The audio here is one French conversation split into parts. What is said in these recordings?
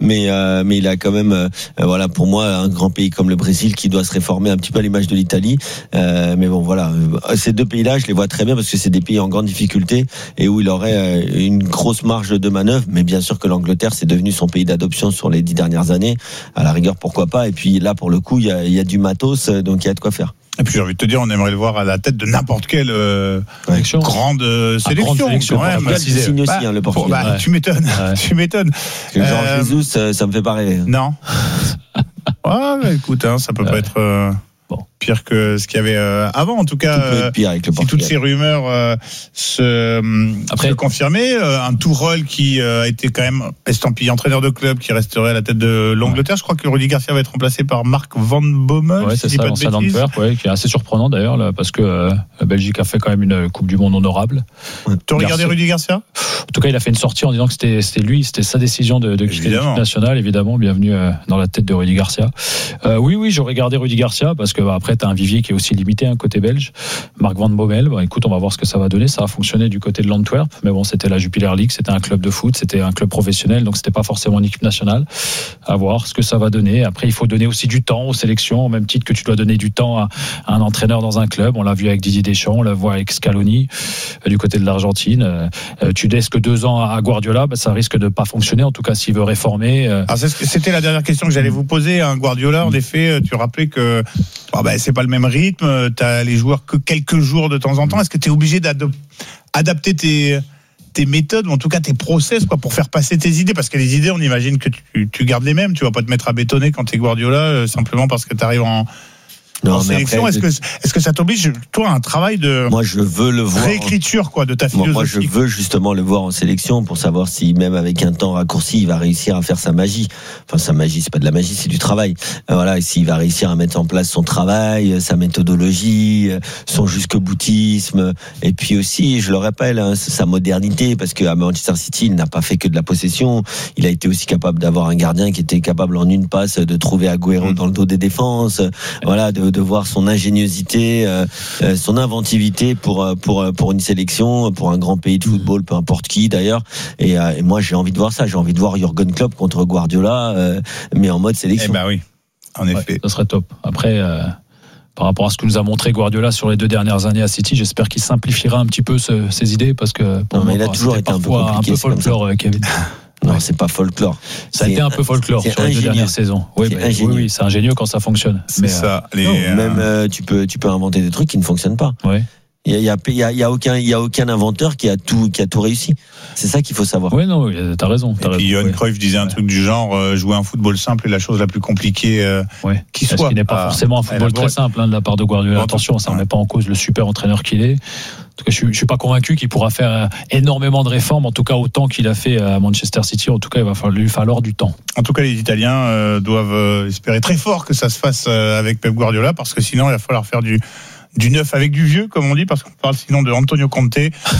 mais il a quand même, voilà, pour moi, un grand pays comme le Brésil qui doit se réformer un petit peu à l'image de l'Italie. Mais bon, voilà, ces deux pays-là, je les vois très bien parce que c'est des pays en grande difficulté et où il aurait une grosse marge de manœuvre. Mais bien sûr que l'Angleterre, c'est devenu son pays d'adoption sur les 10 dernières années. À la rigueur, pourquoi pas. Et puis là, pour le coup, il y a du matos, donc il y a de quoi faire. Et puis j'ai envie de te dire, on aimerait le voir à la tête de n'importe quelle grande sélection. Quand même. C'est signe aussi, le Portugal. Tu m'étonnes. Tu m'étonnes. Genre Jesus, ça me fait pas rêver. Non. Écoute, ça peut pas être pire que ce qu'il y avait avant. En tout cas, tout peut être pire avec le si toutes ces rumeurs se confirmaient, un Tourelle qui a été quand même estampillé entraîneur de club, qui resterait à la tête de l'Angleterre. Je crois que Rudy Garcia va être remplacé par Mark Van Bommel. Ouais, c'est ça, l'ancien d'Antwerp, qui est assez surprenant d'ailleurs, là, parce que la Belgique a fait quand même une Coupe du Monde honorable. Tu as regardé Rudy Garcia ? En tout cas, il a fait une sortie en disant que c'était sa décision de quitter l'équipe nationale. Évidemment, bienvenue dans la tête de Rudy Garcia. Oui, j'ai regardé Rudy Garcia parce que après, t'as un vivier qui est aussi limité, côté belge. Mark Van Bommel, écoute, on va voir ce que ça va donner. Ça a fonctionné du côté de l'Antwerp, mais bon, c'était la Jupiler League, c'était un club de foot, c'était un club professionnel, donc c'était pas forcément une équipe nationale. À voir ce que ça va donner. Après, il faut donner aussi du temps aux sélections, au même titre que tu dois donner du temps à un entraîneur dans un club. On l'a vu avec Didier Deschamps, on l'a vu avec Scaloni du côté de l'Argentine. Tu laisses que 2 ans à Guardiola, ça risque de pas fonctionner, en tout cas s'il veut réformer. Alors c'était la dernière question que j'allais vous poser. Guardiola, en effet, tu rappelais que c'est pas le même rythme, t'as les joueurs que quelques jours de temps en temps. Est-ce que t'es obligé d'adapter tes méthodes, ou en tout cas tes process, pour faire passer tes idées? Parce que les idées, on imagine que tu gardes les mêmes. Tu vas pas te mettre à bétonner quand t'es Guardiola, simplement parce que t'arrives en sélection. Après, est-ce que ça t'oblige, toi, à un travail de réécriture, de ta philosophie? Moi, je veux justement le voir en sélection pour savoir si, même avec un temps raccourci, il va réussir à faire sa magie. Enfin, sa magie, c'est pas de la magie, c'est du travail. Voilà, et s'il va réussir à mettre en place son travail, sa méthodologie, son jusque-boutisme, et puis aussi, je le rappelle, sa modernité, parce qu'à Manchester City, il n'a pas fait que de la possession. Il a été aussi capable d'avoir un gardien qui était capable en une passe de trouver Agüero dans le dos des défenses. Voilà, de voir son ingéniosité, son inventivité pour une sélection, pour un grand pays de football, peu importe qui d'ailleurs. Et moi, j'ai envie de voir ça. J'ai envie de voir Jürgen Klopp contre Guardiola, mais en mode sélection. Oui, en effet. Ça serait top. Après, par rapport à ce que nous a montré Guardiola sur les 2 dernières années à City, j'espère qu'il simplifiera un petit peu ses idées, parce que pour moi, il a toujours été un peu folklore, Kevin. Non, c'est pas folklore. Ça a été un peu folklore sur les 2 dernières saisons. Oui, c'est ingénieux quand ça fonctionne. C'est ça. Même tu peux inventer des trucs qui ne fonctionnent pas. Ouais. Il y a aucun inventeur qui a tout réussi. C'est ça qu'il faut savoir. Oui, non, t'as raison. Et puis Johan Cruyff disait un truc du genre jouer un football simple est la chose la plus compliquée qui soit. Ce qui n'est pas forcément un football très simple de la part de Guardiola. Attention, ça ne met pas en cause le super entraîneur qu'il est. En tout cas, je suis pas convaincu qu'il pourra faire énormément de réformes, en tout cas autant qu'il a fait à Manchester City. En tout cas, il va lui falloir du temps. En tout cas, les Italiens doivent espérer très fort que ça se fasse avec Pep Guardiola, parce que sinon, il va falloir faire du neuf avec du vieux, comme on dit, parce qu'on parle sinon de Antonio Conte,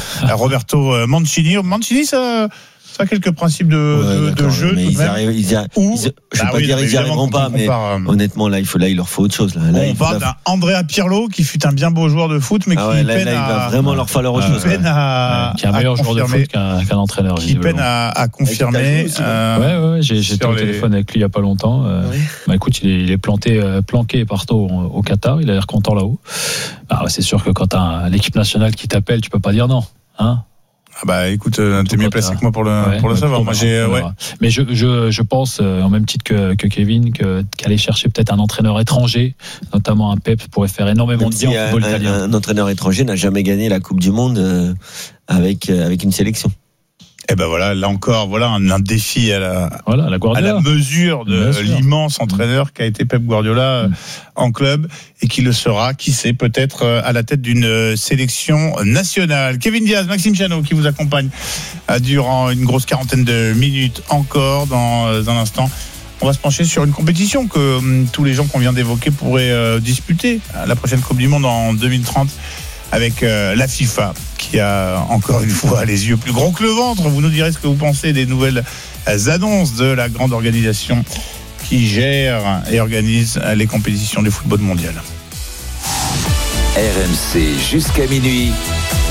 Roberto Mancini. Mancini, ça a quelques principes de jeu. Mais je ne vais pas dire qu'ils n'y arriveront pas, mais honnêtement, là, il leur faut autre chose. Là, on parle d'un Andrea Pirlo qui fut un bien beau joueur de foot, mais qui peine il va vraiment leur falloir autre chose. Qui est un meilleur joueur de foot qu'un entraîneur. Qui peine à confirmer. J'ai été au téléphone avec lui il n'y a pas longtemps. Écoute, il est planqué partout au Qatar. Il a l'air content là-haut. C'est sûr que quand tu as l'équipe nationale qui t'appelle, tu peux pas dire non. Écoute, t'es mieux placé que moi pour le savoir. Moi, Mais je pense, en même titre que Kevin, qu'aller chercher peut-être un entraîneur étranger, notamment un Pep, pourrait faire énormément de bien au football italien. Un entraîneur étranger n'a jamais gagné la Coupe du Monde avec une sélection. Et là encore, un défi à la mesure de l'immense entraîneur qu'a été Pep Guardiola en club, et qui le sera, qui sait, peut-être à la tête d'une sélection nationale. Kevin Diaz, Maxime Chanot qui vous accompagne durant une grosse 40aine de minutes encore. Dans un instant, on va se pencher sur une compétition que tous les gens qu'on vient d'évoquer pourraient disputer à la prochaine Coupe du Monde en 2030. Avec la FIFA, qui a encore une fois les yeux plus gros que le ventre. Vous nous direz ce que vous pensez des nouvelles annonces de la grande organisation qui gère et organise les compétitions du football mondial. RMC jusqu'à minuit.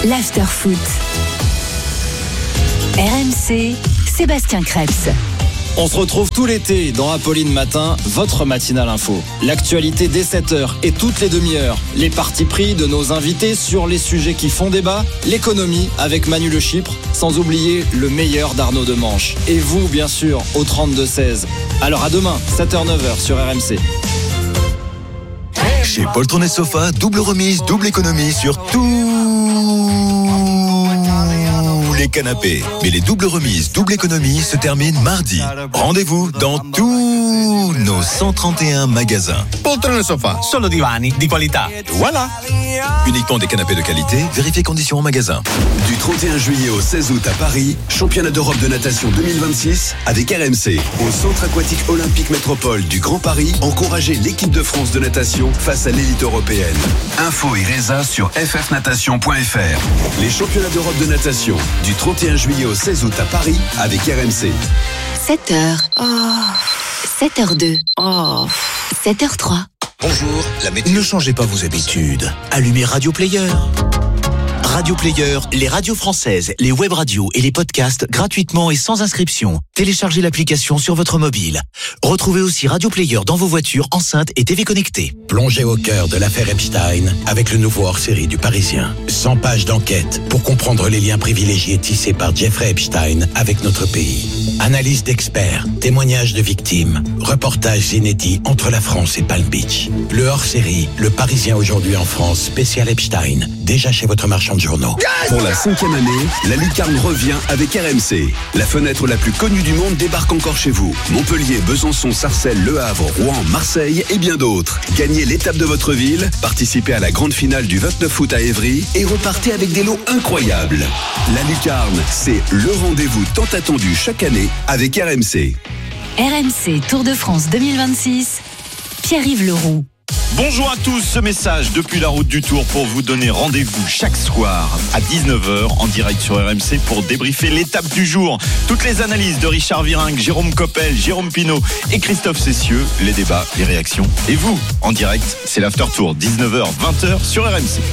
L'After Foot. RMC, Sébastien Krebs. On se retrouve tout l'été dans Apolline Matin, votre matinale info. L'actualité dès 7h et toutes les demi-heures. Les partis pris de nos invités sur les sujets qui font débat. L'économie avec Manu Le Chypre, sans oublier le meilleur d'Arnaud Demanche. Et vous, bien sûr, au 32-16. Alors à demain, 7h-9h sur RMC. Chez Poltron et Sofa, double remise, double économie sur les canapés. Mais les doubles remises, double économie se terminent mardi. Rendez-vous dans tous nos 131 magasins. Poltron e Sofa, solo divani di qualità. Voilà. Uniquement des canapés de qualité, vérifiez conditions en magasin. Du 31 juillet au 16 août à Paris, championnat d'Europe de natation 2026 avec RMC. Au centre aquatique olympique métropole du Grand Paris, encouragez l'équipe de France de natation face à l'élite européenne. Info et résa sur ffnatation.fr. Les championnats d'Europe de natation du 31 juillet au 16 août à Paris avec RMC. 7h. Oh. 7h02. Oh. 7h03. Bonjour, ne changez pas vos habitudes. Allumez Radio Player. Radio Player, les radios françaises, les web radios et les podcasts gratuitement et sans inscription. Téléchargez l'application sur votre mobile. Retrouvez aussi Radio Player dans vos voitures, enceintes et TV connectées. Plongez au cœur de l'affaire Epstein avec le nouveau hors-série du Parisien. 100 pages d'enquête pour comprendre les liens privilégiés tissés par Jeffrey Epstein avec notre pays. Analyse d'experts, témoignages de victimes, reportages inédits entre la France et Palm Beach. Le hors-série, Le Parisien aujourd'hui en France, spécial Epstein, déjà chez votre marchand de journaux. Pour la 5e année, la Lucarne revient avec RMC. La fenêtre la plus connue du monde débarque encore chez vous. Montpellier, Besançon, Sarcelles, Le Havre, Rouen, Marseille et bien d'autres. Gagnez l'étape de votre ville, participez à la grande finale du 29 août à Évry et repartez avec des lots incroyables. La Lucarne, c'est le rendez-vous tant attendu chaque année avec RMC. RMC Tour de France 2026, Pierre-Yves Leroux. Bonjour à tous, ce message depuis la route du Tour pour vous donner rendez-vous chaque soir à 19h en direct sur RMC pour débriefer l'étape du jour. Toutes les analyses de Richard Virenque, Jérôme Coppel, Jérôme Pinault et Christophe Cessieux, les débats, les réactions. Et vous, en direct, c'est l'After Tour, 19h, 20h sur RMC.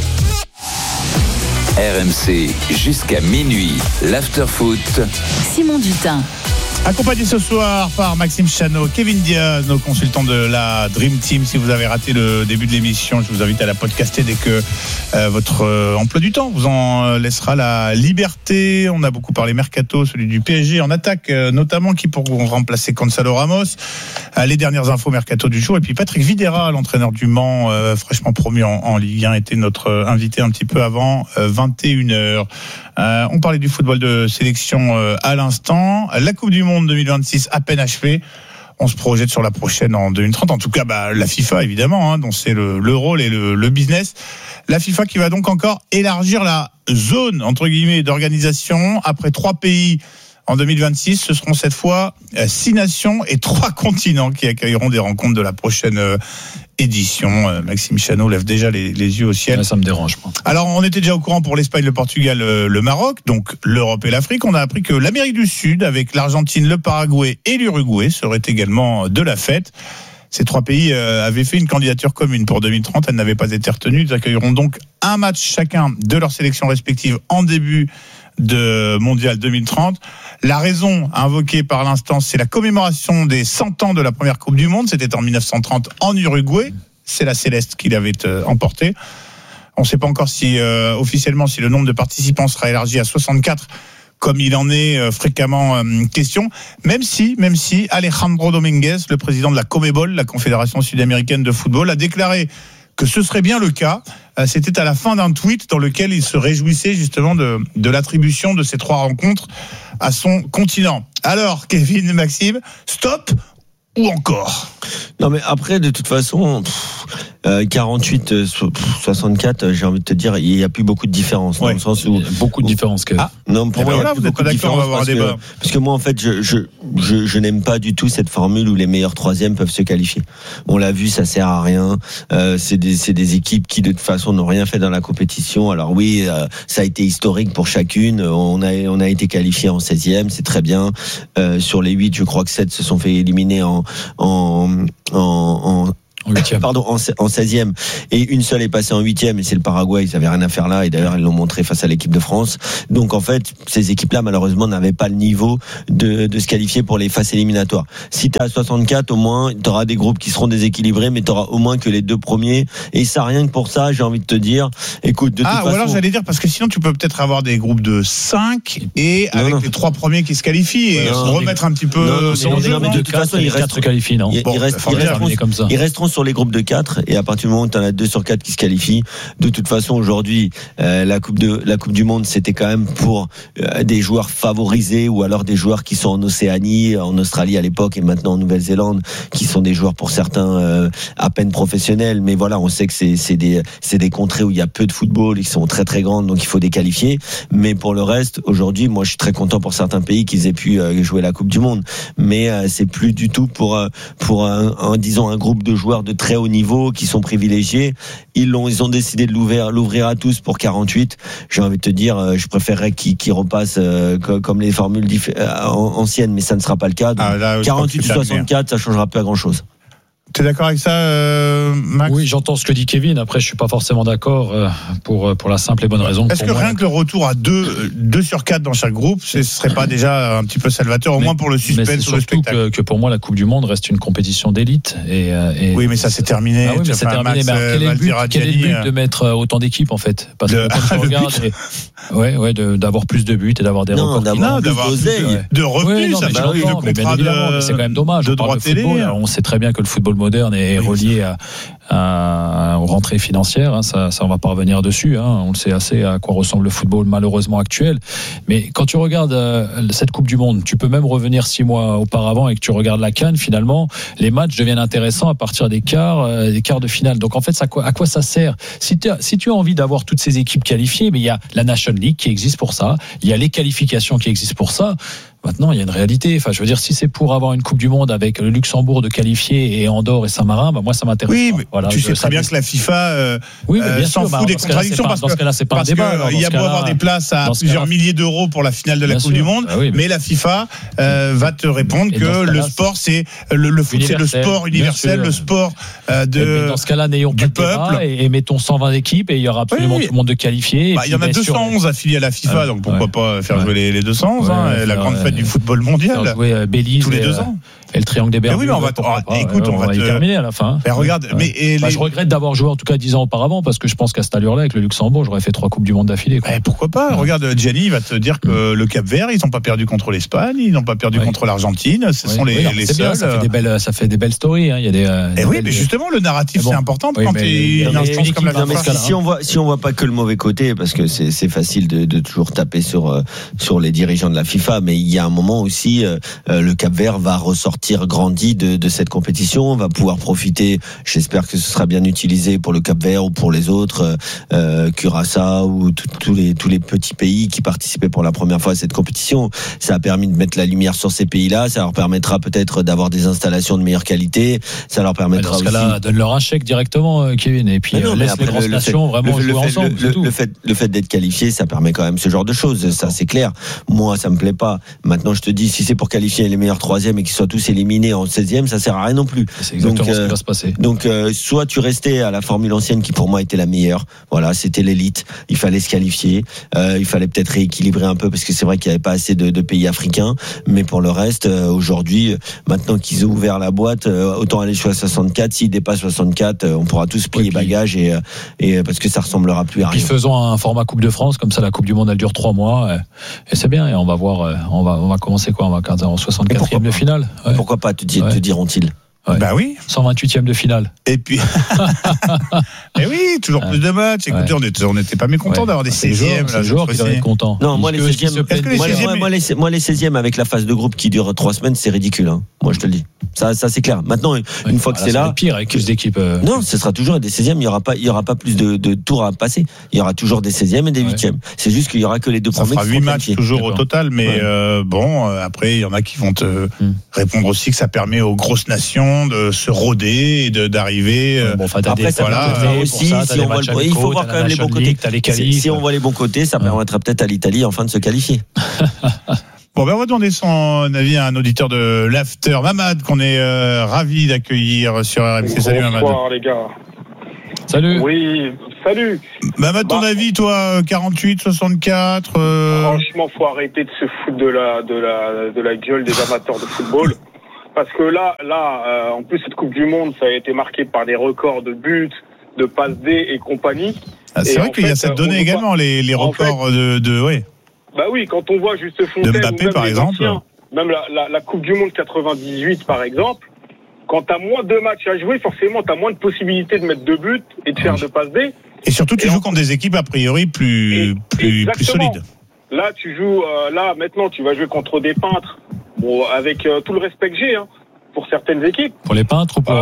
RMC jusqu'à minuit, l'After Foot. Simon Dutin. Accompagné ce soir par Maxime Chano, Kevin Diaz, nos consultants de la Dream Team. Si vous avez raté le début de l'émission, je vous invite à la podcaster dès que votre emploi du temps vous en laissera la liberté. On a beaucoup parlé mercato, celui du PSG en attaque, notamment qui pourront remplacer Gonzalo Ramos. Les dernières infos mercato du jour. Et puis Patrick Vieira, l'entraîneur du Mans, fraîchement promu en Ligue 1, était notre invité un petit peu avant 21h. On parlait du football de sélection à l'instant. La Coupe du Monde 2026 à peine achevée. On se projette sur la prochaine en 2030. En tout cas, la FIFA, évidemment, dont c'est le rôle et le business. La FIFA qui va donc encore élargir la zone, entre guillemets, d'organisation. Après 3 pays en 2026, ce seront cette fois 6 nations et 3 continents qui accueilleront des rencontres de la prochaine édition. Maxime Chano lève déjà les yeux au ciel. Ouais, ça me dérange, moi. Alors, on était déjà au courant pour l'Espagne, le Portugal, le Maroc, donc l'Europe et l'Afrique. On a appris que l'Amérique du Sud, avec l'Argentine, le Paraguay et l'Uruguay, seraient également de la fête. Ces 3 pays avaient fait une candidature commune pour 2030. Elle n'avait pas été retenue. Ils accueilleront donc un match chacun de leurs sélections respectives en début de Mondial 2030. La raison invoquée par l'instance, c'est la commémoration des 100 ans de la première Coupe du Monde. C'était en 1930 en Uruguay. C'est la Céleste qui l'avait emporté. On ne sait pas encore si officiellement si le nombre de participants sera élargi à 64, comme il en est fréquemment question. Même si Alejandro Dominguez, le président de la Conmebol, la Confédération sud-américaine de football, a déclaré que ce serait bien le cas. C'était à la fin d'un tweet dans lequel il se réjouissait justement de l'attribution de ces 3 rencontres à son continent. Alors, Kevin, Maxime, stop ou encore ? Non, mais après, de toute façon, 48, 64, j'ai envie de te dire, il n'y a plus beaucoup de différence. Dans le sens où beaucoup de différence. Non, pour moi, voilà, vous n'êtes pas d'accord, on va avoir un débat. Parce que moi, en fait, je n'aime pas du tout cette formule où les meilleurs troisièmes peuvent se qualifier. On l'a vu, ça sert à rien. C'est des équipes qui, de toute façon, n'ont rien fait dans la compétition. Alors oui, ça a été historique pour chacune. On a été qualifié en 16e, c'est très bien. Sur les 8, je crois que 7 se sont fait éliminer en pardon, en 16e, et une seule est passée en 8e, et c'est le Paraguay. Ils n'avaient rien à faire là, et d'ailleurs ils l'ont montré face à l'équipe de France. Donc en fait, ces équipes-là malheureusement n'avaient pas le niveau de se qualifier pour les phases éliminatoires. Si t'es à 64, au moins t'auras des groupes qui seront déséquilibrés, mais t'auras au moins que les 2 premiers. Et ça, rien que pour ça, j'ai envie de te dire, écoute, de toute façon. Ou alors j'allais dire, parce que sinon tu peux peut-être avoir des groupes de 5 et avec les 3 premiers qui se qualifient et remettre un petit peu son jeu. De toute façon, ils restent qualifient, non? Ils resteront sur les groupes de 4, et à partir du moment où t'en as 2 sur 4 qui se qualifient, de toute façon aujourd'hui, la coupe du monde, c'était quand même pour des joueurs favorisés, ou alors des joueurs qui sont en Océanie, en Australie à l'époque, et maintenant en Nouvelle-Zélande, qui sont des joueurs pour certains à peine professionnels. Mais voilà, on sait que c'est des contrées où il y a peu de football, ils sont très très grandes, donc il faut des qualifiés. Mais pour le reste, aujourd'hui, moi je suis très content pour certains pays qu'ils aient pu jouer la Coupe du Monde. Mais c'est plus du tout pour un groupe de joueurs de très haut niveau qui sont privilégiés. Ils ont décidé de l'ouvrir à tous pour 48. J'ai envie de te dire, je préférerais qu'ils repassent comme les formules anciennes, mais ça ne sera pas le cas. Donc, 48 ou 64, ça changera pas grand chose. T'es d'accord avec ça, Max? Oui, j'entends ce que dit Kevin. Après, je suis pas forcément d'accord pour la simple et bonne raison. Est-ce que rien que le retour à 2 sur 4 dans chaque groupe, ce serait pas déjà un petit peu salvateur, au moins pour le suspense ou le spectacle? Que pour moi, la Coupe du Monde reste une compétition d'élite. Oui, mais ça c'est terminé. Ah oui, mais c'est terminé. Mais quel est le but de mettre autant d'équipes, en fait? Parce que quand tu regardes, d'avoir plus de buts et d'avoir des records. D'avoir de revenus, ça fait mais c'est quand même dommage. De droits télé. On sait très bien que le football moderne est relié aux rentrées financières, ça on va pas revenir dessus, on le sait assez à quoi ressemble le football malheureusement actuel. Mais quand tu regardes cette Coupe du Monde, tu peux même revenir 6 mois auparavant et que tu regardes la CAN, finalement les matchs deviennent intéressants à partir des quarts de finale. Donc en fait, à quoi ça sert? Si tu as envie d'avoir toutes ces équipes qualifiées, mais il y a la Nation League qui existe pour ça, il y a les qualifications qui existent pour ça. Maintenant, il y a une réalité. Enfin, je veux dire, si c'est pour avoir une Coupe du Monde avec le Luxembourg de qualifiés et Andorre et Saint-Marin, moi, ça m'intéresse. Oui, mais voilà, tu sais très bien que la FIFA s'en fout des contradictions, parce que c'est pas un débat. Il y a beau avoir des places à plusieurs milliers d'euros pour la finale de la Coupe du Monde, mais la FIFA va te répondre que le sport, c'est le foot, c'est le sport universel, le sport dans ce cas-là, n'ayons pas de débat et mettons 120 équipes et il y aura absolument tout le monde de qualifiés. Il y en a 211 affiliés à la FIFA, donc pourquoi pas faire jouer les 211, la grande fête du football mondial tous les 2 ans. Et le triangle des Bermudes. Oui, mais on va y terminer à la fin. Mais regarde, je regrette d'avoir joué en tout cas 10 ans auparavant, parce que je pense qu'à cette allure-là, avec le Luxembourg, j'aurais fait 3 Coupes du Monde d'affilée. Pourquoi pas? Regarde, Gianni va te dire que le Cap-Vert, ils n'ont pas perdu contre l'Espagne, ils n'ont pas perdu contre l'Argentine. Ce sont les seuls. Ça fait des belles stories. Il y a des. Oui, mais justement, le narratif, c'est important quand il y a une instance comme la FIFA. Si on voit pas que le mauvais côté, parce que c'est facile de toujours taper sur les dirigeants de la FIFA, mais il y a un moment aussi, le Cap-Vert va ressortir grandi de cette compétition, va pouvoir profiter. J'espère que ce sera bien utilisé pour le Cap-Vert ou pour les autres, Curaçao ou tous les petits pays qui participaient pour la première fois à cette compétition. Ça a permis de mettre la lumière sur ces pays-là. Ça leur permettra peut-être d'avoir des installations de meilleure qualité. Ça leur permettra aussi. Dans ce cas-là, donne-leur un chèque directement, Kevin, et puis laisse les grosses nations vraiment jouer ensemble. Le fait d'être qualifié, ça permet quand même ce genre de choses. D'accord. Ça, c'est clair. Moi, ça me plaît pas. Maintenant, je te dis, si c'est pour qualifier les meilleurs 3e et qu'ils soient tous éliminés en 16e, ça sert à rien non plus. C'est exactement ce qui va se passer. Donc, soit tu restais à la formule ancienne qui pour moi était la meilleure. Voilà, c'était l'élite. Il fallait se qualifier. Il fallait peut-être rééquilibrer un peu parce que c'est vrai qu'il n'y avait pas assez de pays africains. Mais pour le reste, aujourd'hui, maintenant qu'ils ont ouvert la boîte, autant aller jusqu'à 64. S'ils dépassent 64, on pourra tous plier bagages et parce que ça ressemblera plus à rien. Puis faisons un format Coupe de France, comme ça la Coupe du Monde elle dure 3 mois et c'est bien. Et on va voir, on va commencer quoi? On va en 64e de finale. Ouais. Pourquoi pas, te diront-ils? Ouais. Bah oui. 128e de finale. Et puis. Et oui, toujours plus de matchs. Écoutez, on n'était pas mécontents d'avoir des 16e. C'est le joueur qui doit être content. Non, moi les 16e. Moi les 16e avec la phase de groupe qui dure 3 semaines, c'est ridicule. Moi je te le dis. Ça c'est clair. Maintenant, une fois que c'est là. C'est pire avec plus d'équipes. Non, ce sera toujours des 16e. Il y aura pas plus de tours à passer. Il y aura toujours des 16e et des 8e. C'est juste qu'il y aura que les deux premiers. Ça fera 8 matchs toujours au total, mais après il y en a qui vont te répondre aussi que ça permet aux grosses nations de se roder et d'arriver. Après, ça permettra aussi, si on voit il faut voir quand même les bons côtés. Si on voit les bons côtés, ça permettra peut-être à l'Italie enfin de se qualifier. Bon, ben on va demander son avis à un auditeur de l'After, Mamad, qu'on est ravi d'accueillir sur RMC. Salut Mamad. Bonsoir les gars. Salut. Oui, salut. Mamad, ton avis, toi, 48, 64 Franchement, faut arrêter de se foutre de la gueule des amateurs de football. Parce que là, en plus, cette Coupe du Monde, ça a été marqué par des records de buts, de passes D et compagnie. Ah, c'est vrai qu'il y a cette donnée également, les records de ouais. Bah oui, quand on voit Juste Fontaine, de Mbappé, par exemple. Anciens, même la Coupe du Monde 98, par exemple, quand t'as moins de matchs à jouer, forcément, t'as moins de possibilités de mettre 2 buts et de faire 2 passes D. Et surtout, tu joues contre des équipes, a priori, plus solides. Là, tu joues, maintenant, tu vas jouer contre des peintres. Bon, avec tout le respect que j'ai, hein, pour certaines équipes. Pour les peintres ou pour...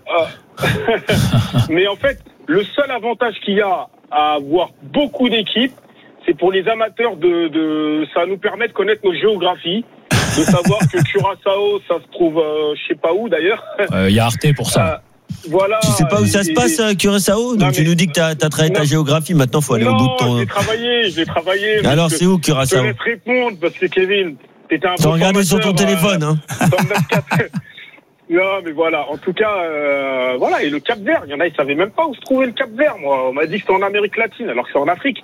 Mais en fait, le seul avantage qu'il y a à avoir beaucoup d'équipes, c'est pour les amateurs ça nous permet de connaître nos géographies, de savoir que Curaçao, ça se trouve, je sais pas où d'ailleurs. Il y a Arte pour ça. Voilà. Tu sais pas où ça se passe, Curaçao? Donc tu nous dis que t'as travaillé ta géographie, maintenant faut aller au bout de ton... j'ai travaillé. Alors c'est où Curaçao? Je te laisse répondre parce que Kevin, t'étais un bon regardé sur ton téléphone, hein. Non, mais voilà. En tout cas, voilà. Et le Cap Vert, il y en a, ils savaient même pas où se trouvait le Cap Vert. Moi, on m'a dit que c'était en Amérique latine, alors que c'est en Afrique.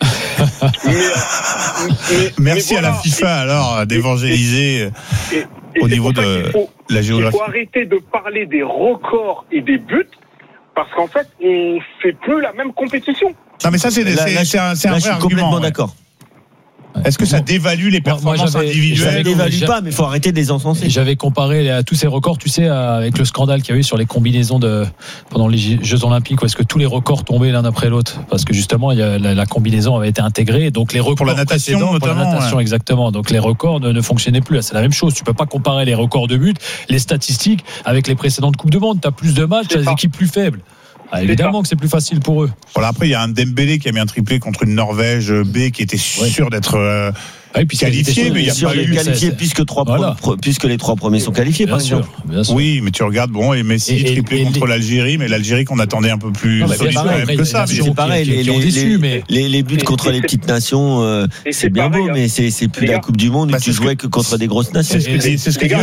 Merci voilà. À la FIFA alors d'évangéliser au niveau de la géographie. Il faut arrêter de parler des records et des buts parce qu'en fait, on fait plus la même compétition. Non, mais ça c'est un vrai argument. Je suis complètement d'accord. Est-ce que ça dévalue les performances individuelles? Ça ne dévalue pas, mais il faut arrêter de les encenser. J'avais comparé à tous ces records, tu sais, avec le scandale qu'il y a eu sur les combinaisons pendant les Jeux Olympiques, où est-ce que tous les records tombaient l'un après l'autre? Parce que justement, la combinaison avait été intégrée, donc les records pour la natation, notamment, pour la natation, exactement. Donc les records ne fonctionnaient plus. C'est la même chose. Tu peux pas comparer les records de buts, les statistiques avec les précédentes Coupes du Monde. Tu as plus de matchs, tu as des équipes plus faibles. Ah, évidemment que c'est plus facile pour eux. Voilà, après il y a un Dembélé qui a mis un triplé contre une Norvège B qui était sûr d'être qualifié, mais il y a pas eu qualifié puisque les 3 premiers sont qualifiés, bien sûr. Oui, mais tu regardes et Messi triplé contre l'Algérie, mais l'Algérie qu'on attendait un peu plus solide quand même que ça. C'est pareil, les buts contre les petites nations, c'est bien beau, mais c'est plus la Coupe du Monde où tu jouais que contre des grosses nations. C'est ce que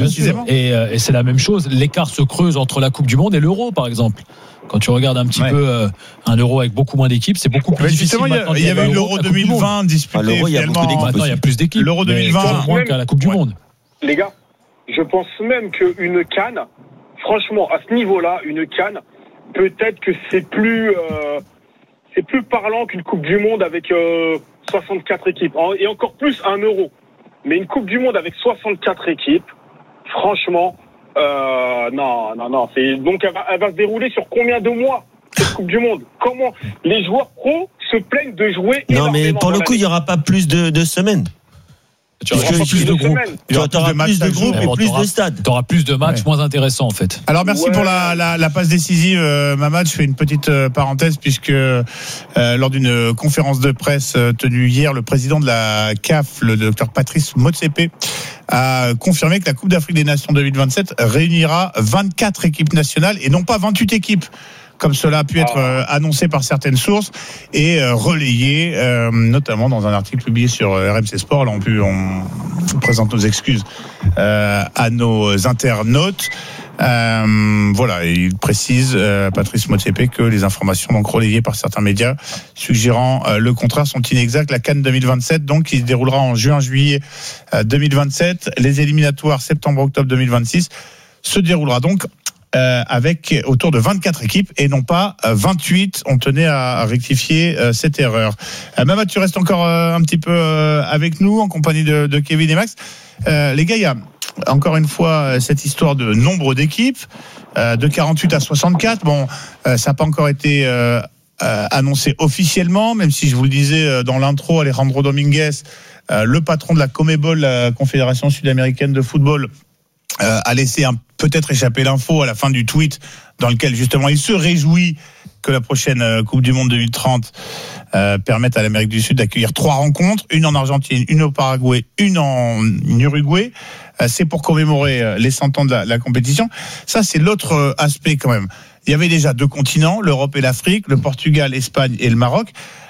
et c'est la même chose. L'écart se creuse entre la Coupe du Monde et l'Euro, par exemple. Quand tu regardes un petit peu un Euro avec beaucoup moins d'équipes, c'est beaucoup plus difficile. Il y avait eu l'Euro 2020 disputé. L'Euro, il y a beaucoup d'équipes. Maintenant, il y a plus d'équipes. L'Euro 2020 moins qu'à la Coupe du Monde. Les gars, je pense même qu'une CAN, franchement, à ce niveau-là, une CAN, peut-être que c'est plus parlant qu'une Coupe du Monde avec 64 équipes. Et encore plus un Euro. Mais une Coupe du Monde avec 64 équipes, franchement... non. Donc elle va se dérouler sur combien de mois cette Coupe du Monde? Comment les joueurs pros se plaignent de jouer? Non, mais pour le coup, il n'y aura pas plus de semaines. Tu auras plus de groupes. Tu auras plus de groupes et plus de stades. Tu auras plus de matchs moins intéressants en fait. Alors merci pour la passe décisive, Mamad. Je fais une petite parenthèse puisque lors d'une conférence de presse tenue hier, le président de la CAF, le docteur Patrice Motsepe, a confirmé que la Coupe d'Afrique des Nations 2027 réunira 24 équipes nationales et non pas 28 équipes, comme cela a pu être annoncé par certaines sources et relayé notamment dans un article publié sur RMC Sport. Là, on présente nos excuses à nos internautes. Voilà, et il précise, Patrice Motsepe, que les informations donc relayées par certains médias suggérant le contraire sont inexactes. La CAN 2027, donc, qui se déroulera en juin-juillet 2027. Les éliminatoires septembre-octobre 2026 se déroulera donc avec autour de 24 équipes et non pas 28. On tenait à rectifier cette erreur. Mamad, tu restes encore un petit peu avec nous en compagnie de Kevin et Max. Les gars, il y a encore une fois cette histoire de nombre d'équipes, de 48 à 64. Bon, ça n'a pas encore été annoncé officiellement, même si je vous le disais dans l'intro, Alejandro Dominguez, le patron de la CONMEBOL, la Confédération sud-américaine de football, a laissé peut-être échapper l'info à la fin du tweet dans lequel justement il se réjouit que la prochaine Coupe du Monde 2030 permette à l'Amérique du Sud d'accueillir 3 rencontres, une en Argentine, une au Paraguay, une en Uruguay. C'est pour commémorer les 100 ans de la compétition. Ça, c'est l'autre aspect quand même. Il y avait déjà 2 continents, l'Europe et l'Afrique, le Portugal, l'Espagne et le Maroc.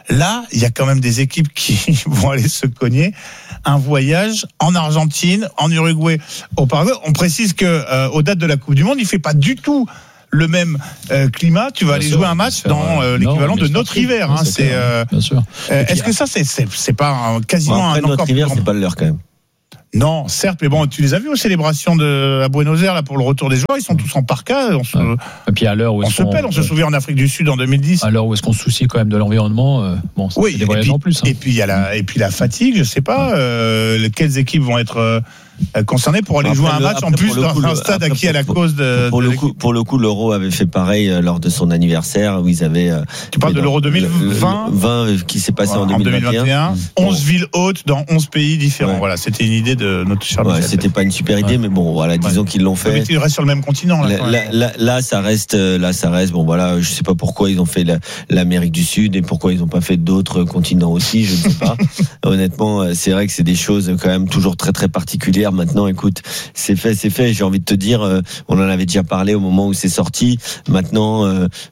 Là, il y a quand même des équipes qui vont aller se cogner un voyage en Argentine, en Uruguay, au Paraguay. On précise que aux dates de la Coupe du Monde, il fait pas du tout le même climat. Tu vas aller jouer un match dans l'équivalent de notre hiver. Hein, c'est bien sûr. Est-ce que ça c'est pas quasiment un encore notre hiver, c'est pas le leur quand même. Non, certes, mais bon, tu les as vus aux célébrations à Buenos Aires là pour le retour des joueurs, ils sont tous en parka. Et puis à l'heure où on se souvient en Afrique du Sud en 2010. À l'heure où est-ce qu'on se soucie quand même de l'environnement, c'est des voyages en plus. Et puis il y a la fatigue, je sais pas, quelles équipes vont être concernées pour aller jouer un match en plus dans un stade acquis à la cause de. Pour le coup, l'Euro avait fait pareil lors de son anniversaire où ils avaient. Tu parles de l'Euro 2020 qui s'est passé en 2021. 11 villes hautes dans 11 pays différents. Ouais. Voilà, c'était une idée de notre cher Michel. C'était pas une super idée, mais bon, voilà, disons qu'ils l'ont fait. Mais ils restent sur le même continent. Là, ça reste. Bon, voilà, je sais pas pourquoi ils ont fait l'Amérique du Sud et pourquoi ils ont pas fait d'autres continents aussi, je ne sais pas. Honnêtement, c'est vrai que c'est des choses quand même toujours très très particulières. Maintenant, écoute, c'est fait. J'ai envie de te dire, on en avait déjà parlé au moment où c'est sorti. Maintenant,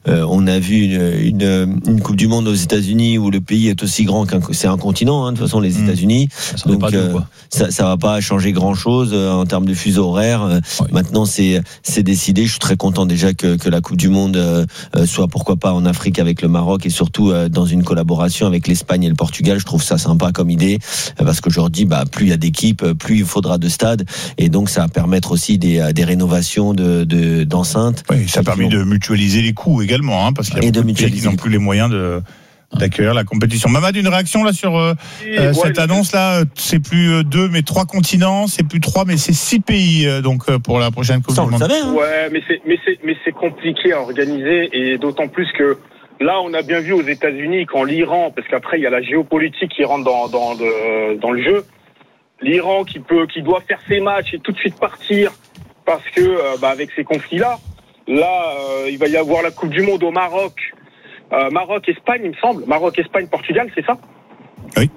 on a vu une Coupe du Monde aux États-Unis où le pays est aussi grand c'est un continent, hein, de toute façon, les États-Unis. Donc, ça va pas changer grand-chose en termes de fuseau horaire. Oui. Maintenant, c'est décidé. Je suis très content déjà que la Coupe du Monde soit, pourquoi pas, en Afrique avec le Maroc et surtout dans une collaboration avec l'Espagne et le Portugal. Je trouve ça sympa comme idée parce qu'aujourd'hui, plus il y a d'équipes, plus il faudra de stades et donc ça va permettre aussi des rénovations d'enceintes. Oui, ça a permis de mutualiser les coûts également, hein, parce qu'il y a beaucoup de pays qui n'ont plus les moyens d'accueillir la compétition. Mamad, une réaction là sur cette annonce là, c'est plus 2 mais 3 continents, c'est plus 3 mais c'est 6 pays donc pour la prochaine Coupe du Monde. Ouais, mais c'est compliqué à organiser et d'autant plus que là on a bien vu aux États-Unis quand l'Iran, parce qu'après il y a la géopolitique qui rentre dans le jeu, l'Iran qui doit faire ses matchs et tout de suite partir parce que avec ces conflits là, il va y avoir la Coupe du Monde au Maroc. Maroc-Espagne, il me semble. Maroc-Espagne-Portugal, c'est ça ? Oui.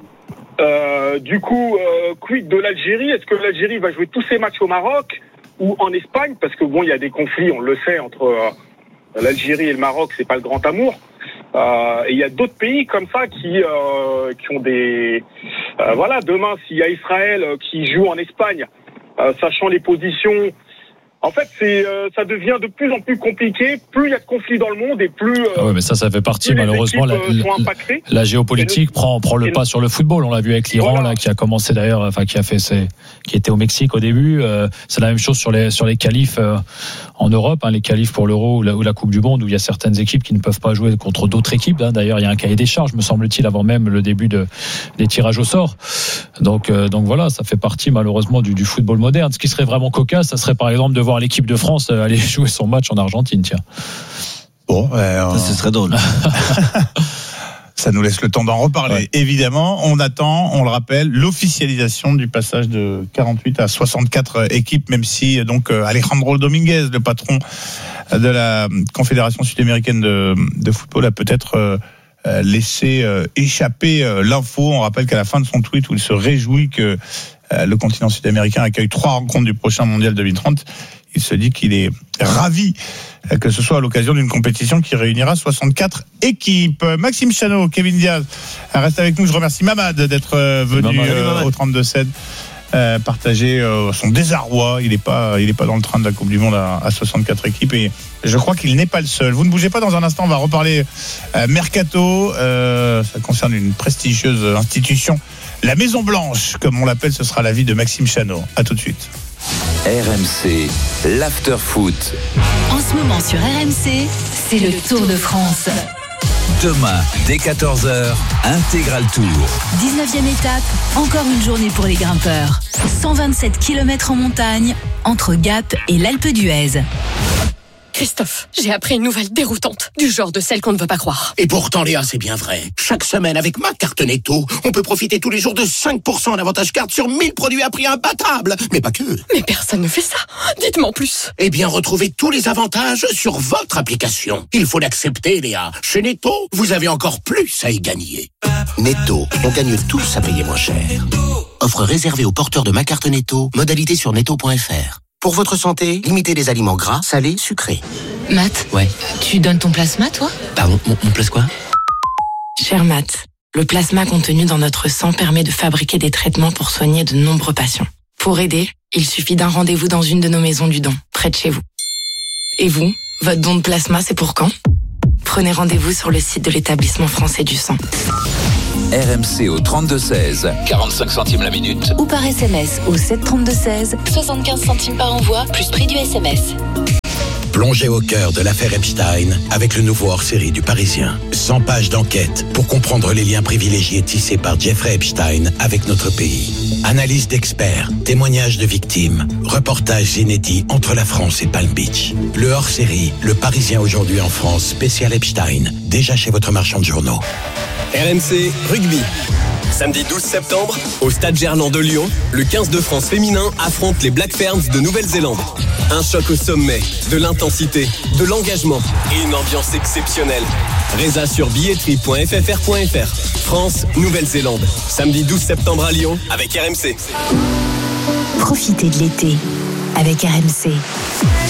Du coup, quid de l'Algérie ? Est-ce que l'Algérie va jouer tous ses matchs au Maroc ou en Espagne ? Parce que bon, il y a des conflits, on le sait, entre l'Algérie et le Maroc, c'est pas le grand amour. Et il y a d'autres pays comme ça qui ont des... demain, s'il y a Israël qui joue en Espagne, sachant les positions... En fait, ça devient de plus en plus compliqué. Plus il y a de conflits dans le monde et plus. Oui, mais ça fait partie malheureusement. La géopolitique prend le pas sur le football. On l'a vu avec l'Iran là, qui a commencé d'ailleurs, qui était au Mexique au début. C'est la même chose sur les qualifs en Europe, les qualifs pour l'Euro ou la Coupe du Monde, où il y a certaines équipes qui ne peuvent pas jouer contre d'autres équipes. D'ailleurs, il y a un cahier des charges, me semble-t-il, avant même le début des tirages au sort. Donc voilà, ça fait partie malheureusement du football moderne. Ce qui serait vraiment cocasse, ça serait par exemple de voir l'équipe de France aller jouer son match en Argentine, tiens. Bon, ça ce serait drôle. Ça nous laisse le temps d'en reparler. Ouais. Évidemment, on attend, on le rappelle, l'officialisation du passage de 48 à 64 équipes, même si donc Alejandro Dominguez, le patron de la Confédération sud-américaine de football, a peut-être laissé échapper l'info. On rappelle qu'à la fin de son tweet où il se réjouit que le continent sud-américain accueille 3 rencontres du prochain mondial 2030, il se dit qu'il est ravi que ce soit à l'occasion d'une compétition qui réunira 64 équipes. Maxime Chanot, Kevin Diaz reste avec nous. Je remercie Mamad d'être venu au 32-7 partager son désarroi. Il n'est pas dans le train de la Coupe du Monde à 64 équipes et je crois qu'il n'est pas le seul. Vous ne bougez pas, dans un instant on va reparler Mercato. Ça concerne une prestigieuse institution, la Maison Blanche comme on l'appelle. Ce sera l'avis de Maxime Chanot. À tout de suite. RMC, l'after-foot. En ce moment sur RMC, c'est le Tour de France. Demain, dès 14h, Intégral Tour. 19e étape, encore une journée pour les grimpeurs. 127 km en montagne, entre Gap et l'Alpe d'Huez. Christophe, j'ai appris une nouvelle déroutante, du genre de celle qu'on ne veut pas croire. Et pourtant, Léa, c'est bien vrai. Chaque semaine, avec ma carte Netto, on peut profiter tous les jours de 5% d'avantage carte sur 1000 produits à prix imbattable. Mais pas que. Mais personne ne fait ça. Dites-moi en plus. Eh bien, retrouvez tous les avantages sur votre application. Il faut l'accepter, Léa. Chez Netto, vous avez encore plus à y gagner. Netto, on gagne tous à payer moins cher. Offre réservée aux porteurs de ma carte Netto. Modalité sur netto.fr. Pour votre santé, limitez les aliments gras, salés, sucrés. Matt, ouais. Tu donnes ton plasma, toi ? Pardon, mon place quoi ? Cher Matt, Le plasma contenu dans notre sang permet de fabriquer des traitements pour soigner de nombreux patients. Pour aider, il suffit d'un rendez-vous dans une de nos maisons du don, près de chez vous. Et vous, votre don de plasma, c'est pour quand ? Prenez rendez-vous sur le site de l'établissement français du sang. RMC au 32-16, 45 centimes la minute. Ou par SMS au 732-16, 75 centimes par envoi, plus prix du SMS. Plongez au cœur de l'affaire Epstein avec le nouveau hors-série du Parisien. 100 pages d'enquête pour comprendre les liens privilégiés tissés par Jeffrey Epstein avec notre pays. Analyse d'experts, témoignages de victimes, reportages inédits entre la France et Palm Beach. Le hors-série, le Parisien aujourd'hui en France, spécial Epstein, déjà chez votre marchand de journaux. RMC Rugby. Samedi 12 septembre, au Stade Gerland de Lyon, le 15 de France féminin affronte les Black Ferns de Nouvelle-Zélande. Un choc au sommet, de l'intensité, de l'engagement et une ambiance exceptionnelle. Résa sur billetterie.ffr.fr. France, Nouvelle-Zélande. Samedi 12 septembre à Lyon avec RMC. Profitez de l'été avec RMC.